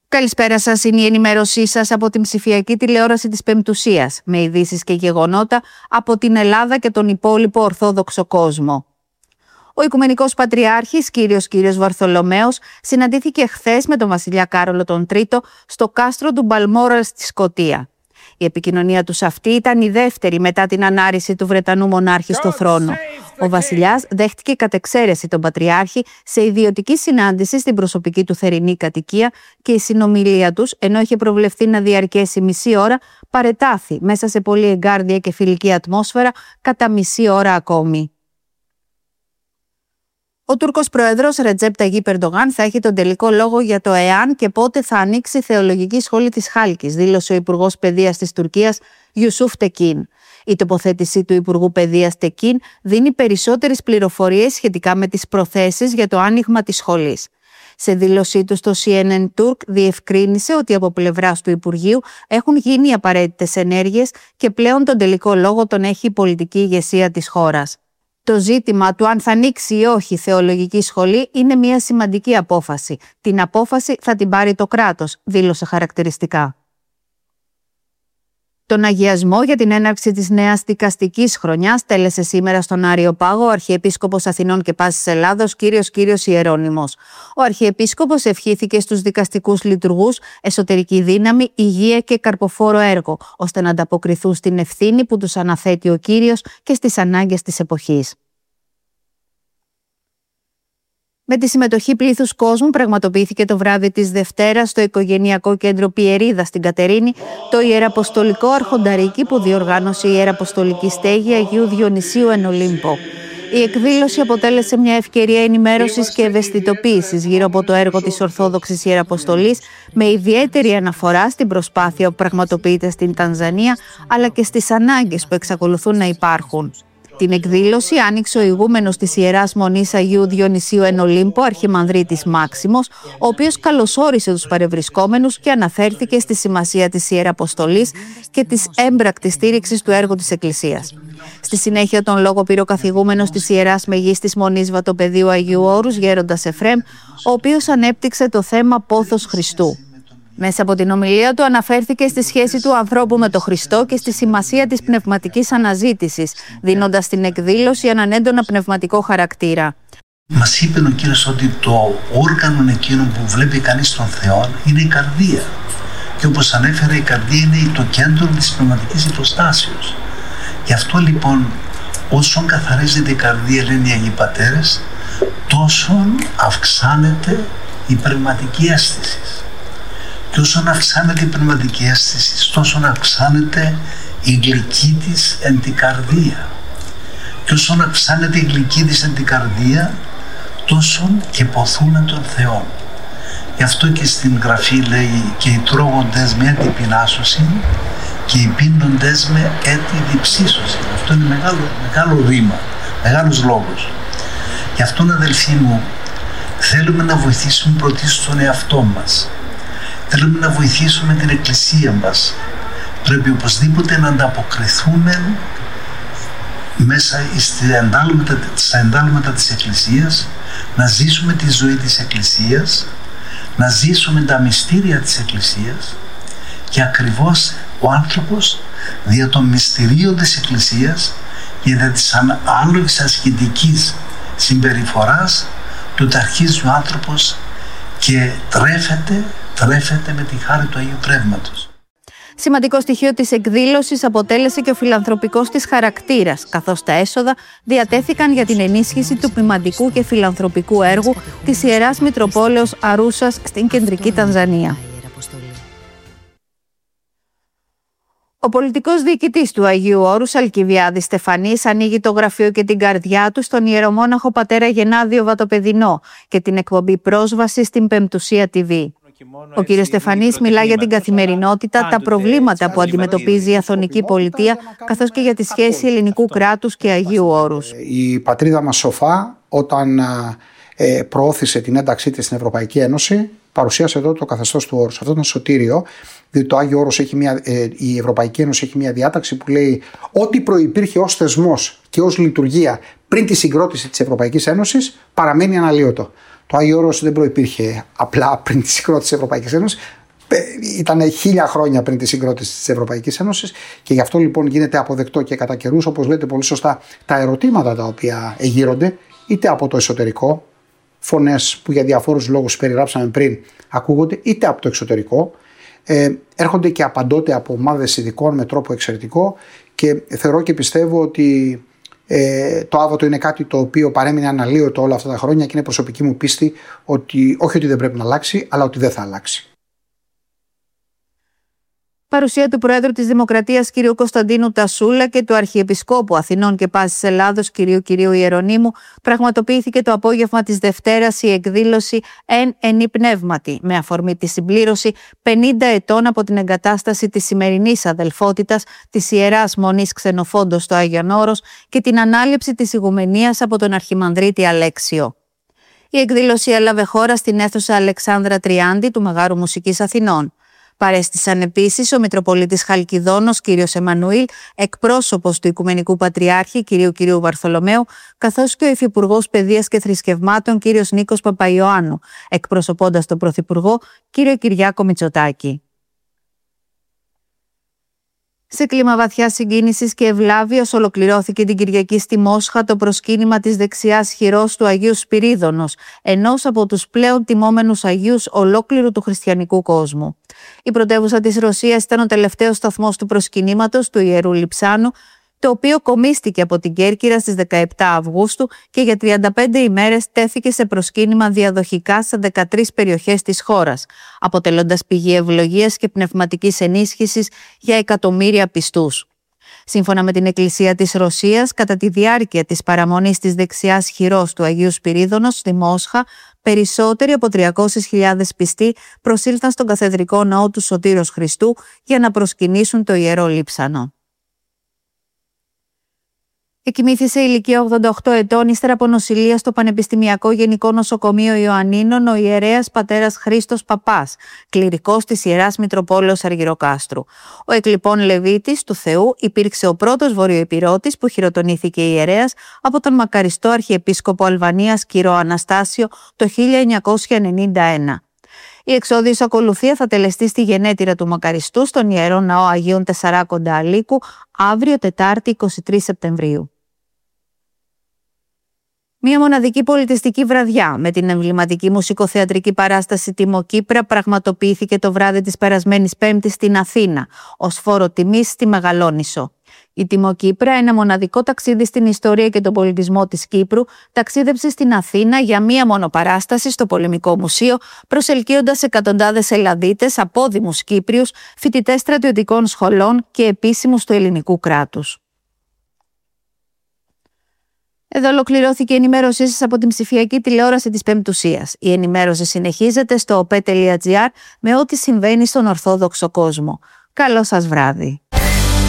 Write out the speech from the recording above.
Καλησπέρα σας, είναι η ενημέρωσή σας από την ψηφιακή τηλεόραση της Πεμπτουσίας, με ειδήσεις και γεγονότα από την Ελλάδα και τον υπόλοιπο Ορθόδοξο κόσμο. Ο Οικουμενικός Πατριάρχης, Κύριος Βαρθολομαίος, συναντήθηκε χθες με τον βασιλιά Κάρολο τον Τρίτο στο κάστρο του Μπαλμόραλ στη Σκωτία. Η επικοινωνία τους αυτή ήταν η δεύτερη μετά την ανάρρηση του Βρετανού μονάρχη στο θρόνο. Ο βασιλιάς δέχτηκε κατ' εξαίρεση τον Πατριάρχη σε ιδιωτική συνάντηση στην προσωπική του θερινή κατοικία και η συνομιλία τους, ενώ είχε προβλεφθεί να διαρκέσει μισή ώρα, παρετάθη μέσα σε πολύ εγκάρδια και φιλική ατμόσφαιρα κατά μισή ώρα ακόμη. Ο Τούρκος πρόεδρος Ρετζέπ Ταγίπ Ερντογάν θα έχει τον τελικό λόγο για το εάν και πότε θα ανοίξει η θεολογική σχολή της Χάλκης, δήλωσε ο Υπουργός Παιδείας της Τουρκίας Ιουσούφ Τεκίν. Η τοποθέτηση του Υπουργού Παιδείας Τεκίν δίνει περισσότερες πληροφορίες σχετικά με τις προθέσεις για το άνοιγμα της σχολής. Σε δήλωσή του στο CNN Turk διευκρίνησε ότι από πλευράς του Υπουργείου έχουν γίνει οι απαραίτητες ενέργειες και πλέον τον τελικό λόγο τον έχει η πολιτική ηγεσία της χώρας. Το ζήτημα του αν θα ανοίξει ή όχι η θεολογική σχολή είναι μια σημαντική απόφαση. Την απόφαση θα την πάρει το κράτος, δήλωσε χαρακτηριστικά. Τον αγιασμό για την έναρξη της νέας δικαστικής χρονιάς τέλεσε σήμερα στον Άριο Πάγο ο Αρχιεπίσκοπος Αθηνών και Πάσης Ελλάδος Κύριος Ιερώνυμος. Ο Αρχιεπίσκοπος ευχήθηκε στους δικαστικούς λειτουργούς εσωτερική δύναμη, υγεία και καρποφόρο έργο, ώστε να ανταποκριθούν στην ευθύνη που τους αναθέτει ο Κύριος και στις ανάγκες της εποχής. Με τη συμμετοχή πλήθους κόσμου πραγματοποιήθηκε το βράδυ της Δευτέρας στο οικογενειακό κέντρο Πιερίδα στην Κατερίνη το Ιεραποστολικό Αρχονταρίκι που διοργάνωσε η Ιεραποστολική Στέγη Αγίου Διονυσίου εν Ολύμπο. Η εκδήλωση αποτέλεσε μια ευκαιρία ενημέρωσης και ευαισθητοποίησης γύρω από το έργο της Ορθόδοξης Ιεραποστολής, με ιδιαίτερη αναφορά στην προσπάθεια που πραγματοποιείται στην Τανζανία αλλά και στις ανάγκες που εξακολουθούν να υπάρχουν. Την εκδήλωση άνοιξε ο ηγούμενος της Ιεράς Μονής Αγίου Διονυσίου εν Ολύμπο, Αρχιμανδρίτης Μάξιμος, ο οποίος καλωσόρισε τους παρευρισκόμενους και αναφέρθηκε στη σημασία της Ιεραποστολής και της έμπρακτης στήριξης του έργου της Εκκλησίας. Στη συνέχεια τον λόγο πήρε ο καθηγούμενος της Ιεράς Μεγίστης Μονής Βατοπεδίου Αγίου Όρους, Γέροντας Εφρέμ, ο οποίος ανέπτυξε το θέμα Πόθος Χριστού. Μέσα από την ομιλία του αναφέρθηκε στη σχέση του ανθρώπου με τον Χριστό και στη σημασία της πνευματικής αναζήτησης, δίνοντας στην εκδήλωση έναν έντονα πνευματικό χαρακτήρα. Μας είπε ο Κύριος ότι το όργανο εκείνο που βλέπει κανείς τον Θεό είναι η καρδία. Και όπως ανέφερε, η καρδία είναι το κέντρο της πνευματικής υποστάσεως. Γι' αυτό λοιπόν, όσο καθαρίζεται η καρδία, λένε οι Αγίοι Πατέρες, τόσο αυξάνεται η πνευματική αίσθηση. Και όσον αυξάνεται η πνευματική αίσθηση, τόσο αυξάνεται η γλυκή της εν την καρδία. Και όσον αυξάνεται η γλυκή της εν την καρδία, τόσο και ποθούν τον Θεό. Γι' αυτό και στην Γραφή λέει και οι τρώγοντες με έτη πεινάσωση και οι πίνοντες με έτη διψήσωση. Αυτό είναι μεγάλο ρήμα, μεγάλος λόγος. Γι' αυτό, αδελφοί μου, θέλουμε να βοηθήσουμε πρωτίστως τον εαυτό μας. Θέλουμε να βοηθήσουμε την Εκκλησία μας. Πρέπει οπωσδήποτε να ανταποκριθούμε μέσα στα εντάλματα της Εκκλησίας, να ζήσουμε τη ζωή της Εκκλησίας, να ζήσουμε τα μυστήρια της Εκκλησίας και ακριβώς ο άνθρωπος δια των μυστηρίων της Εκκλησίας και δια της άλογης ασχετικής συμπεριφοράς τότε αρχίζει ο άνθρωπος και τρέφεται με τη χάρη του Αγίου Πνεύματος. Σημαντικό στοιχείο της εκδήλωσης αποτέλεσε και ο φιλανθρωπικός της χαρακτήρας, καθώς τα έσοδα διατέθηκαν για την ενίσχυση του ποιμαντικού και φιλανθρωπικού έργου της Ιεράς Μητροπόλεως Αρούσας στην κεντρική Τανζανία. Ο πολιτικός διοικητής του Αγίου Όρους, Αλκιβιάδης Στεφανής, ανοίγει το γραφείο και την καρδιά του στον ιερομόναχο πατέρα Γενάδιο Βατοπεδινό και την εκπομπή Πρόσβαση στην Πεμπτουσία TV. Ο κ. Στεφανής μιλά για την καθημερινότητα, τα προβλήματα που αντιμετωπίζει η Αθωνική Πολιτεία, καθώς και για τη σχέση ελληνικού κράτους και Αγίου Όρους. Η πατρίδα μας σοφά, όταν προώθησε την ένταξή της στην Ευρωπαϊκή Ένωση, παρουσίασε εδώ το καθεστώς του όρους. Αυτό ήταν σωτήριο, διότι το Άγιο Όρος η Ευρωπαϊκή Ένωση έχει μια διάταξη που λέει ό,τι προϋπήρχε ως θεσμός και ως λειτουργία πριν τη συγκρότηση της Ευρωπαϊκής Ένωσης παραμένει αναλύωτο. Το Άγιο Όρος δεν προϋπήρχε απλά πριν τη συγκρότηση της Ευρωπαϊκής Ένωσης, ήταν 1000 χρόνια πριν τη συγκρότηση της Ευρωπαϊκής Ένωσης και γι' αυτό λοιπόν γίνεται αποδεκτό και κατά καιρούς, όπως λέτε πολύ σωστά, τα ερωτήματα τα οποία εγείρονται είτε από το εσωτερικό, φωνές που για διαφόρους λόγους περιγράψαμε πριν ακούγονται, είτε από το εξωτερικό, έρχονται και απαντώνται από ομάδες ειδικών με τρόπο εξαιρετικό και θεωρώ και πιστεύω ότι το άβατο είναι κάτι το οποίο παρέμεινε αναλύωτο όλα αυτά τα χρόνια και είναι προσωπική μου πίστη ότι όχι ότι δεν πρέπει να αλλάξει, αλλά ότι δεν θα αλλάξει. Παρουσία του Προέδρου της Δημοκρατίας κ. Κωνσταντίνου Τασούλα και του Αρχιεπισκόπου Αθηνών και Πάσης Ελλάδος κ. Ιερονύμου πραγματοποιήθηκε το απόγευμα της Δευτέρας η εκδήλωση «Εν ενή πνεύματι» με αφορμή τη συμπλήρωση 50 ετών από την εγκατάσταση της σημερινής αδελφότητας της Ιεράς Μονής Ξενοφόντος στο Άγιον Όρος και την ανάληψη της ηγουμενίας από τον Αρχιμανδρίτη Αλέξιο. Η εκδήλωση έλαβε χώρα στην αίθουσα Αλεξάνδρα Τριάντη του Μεγάρου Μουσικής Αθηνών. Παρέστησαν επίσης ο Μητροπολίτης Χαλκιδόνος κ. Εμμανουήλ, εκπρόσωπος του Οικουμενικού Πατριάρχη κ. Βαρθολομαίου, καθώς και ο Υφυπουργός Παιδείας και Θρησκευμάτων κ. Νίκος Παπαϊωάννου, εκπροσωπώντας τον Πρωθυπουργό κ. Κυριάκο Μητσοτάκη. Σε κλίμα βαθιάς συγκίνησης και ευλάβειας ολοκληρώθηκε την Κυριακή στη Μόσχα το προσκύνημα της δεξιάς χειρός του Αγίου Σπυρίδωνος, ενός από τους πλέον τιμόμενους Αγίους ολόκληρου του χριστιανικού κόσμου. Η πρωτεύουσα της Ρωσίας ήταν ο τελευταίος σταθμός του προσκυνήματος του Ιερού Λειψάνου, το οποίο κομίστηκε από την Κέρκυρα στις 17 Αυγούστου και για 35 ημέρες τέθηκε σε προσκύνημα διαδοχικά σε 13 περιοχές της χώρας, αποτελώντας πηγή ευλογίας και πνευματικής ενίσχυσης για εκατομμύρια πιστούς. Σύμφωνα με την Εκκλησία της Ρωσίας, κατά τη διάρκεια της παραμονής της δεξιάς χειρός του Αγίου Σπυρίδωνος στη Μόσχα, περισσότεροι από 300.000 πιστοί προσήλθαν στον καθεδρικό ναό του Σωτήρος Χριστού για να προσκυνήσουν το Ιερό Λείψανο. Εκοιμήθησε ηλικία 88 ετών ύστερα από νοσηλεία στο Πανεπιστημιακό Γενικό Νοσοκομείο Ιωαννίνων ο ιερέας πατέρας Χρήστος Παπάς, κληρικός της Ιεράς Μητροπόλεως Αργυροκάστρου. Ο εκλειπών Λεβίτης του Θεού υπήρξε ο πρώτος βορειοηπειρώτης που χειροτονήθηκε ιερέας από τον μακαριστό Αρχιεπίσκοπο Αλβανίας κ. Αναστάσιο το 1991. Η εξόδιος ακολουθία θα τελεστεί στη γενέτειρα του μακαριστού στον Ιερό Ναό Αγίων Τεσσαράκοντα Αλίκου αύριο Τετάρτη 23 Σεπτεμβρίου. Μία μοναδική πολιτιστική βραδιά με την εμβληματική μουσικοθεατρική παράσταση Τιμοκύπρα πραγματοποιήθηκε το βράδυ της περασμένης Πέμπτης στην Αθήνα, ως φόρο τιμής στη Μεγαλόνισσο. Η Τιμοκύπρα, ένα μοναδικό ταξίδι στην ιστορία και τον πολιτισμό της Κύπρου, ταξίδεψε στην Αθήνα για μία μόνο παράσταση στο Πολεμικό Μουσείο, προσελκύοντας εκατοντάδες Ελλαδίτες, απόδημους Κύπριους, φοιτητές στρατιωτικών σχολών και επίσημους του ελληνικού κράτους. Εδώ ολοκληρώθηκε η ενημέρωσή σας από την ψηφιακή τηλεόραση της Πεμπτουσίας. Η ενημέρωση συνεχίζεται στο op.gr με ό,τι συμβαίνει στον Ορθόδοξο κόσμο. Καλό σας βράδυ.